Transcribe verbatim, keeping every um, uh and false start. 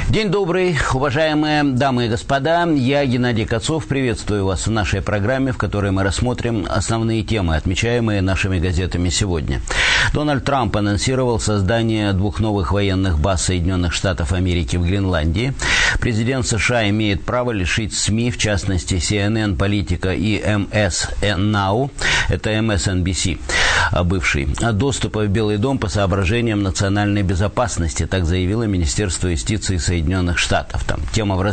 День добрый, уважаемые дамы и господа. Я, Геннадий Кацов, приветствую вас в нашей программе, в которой мы рассмотрим основные темы, отмечаемые нашими газетами сегодня. Дональд Трамп анонсировал создание двух новых военных баз Соединенных Штатов Америки в Гренландии. Президент США имеет право лишить СМИ, в частности си эн эн, Политика и эм эс Now, это эм эс эн би си, бывший, доступа в Белый дом по соображениям национальной безопасности, так заявило Министерство юстиции Соединенных Штатов. Там тема в разрезе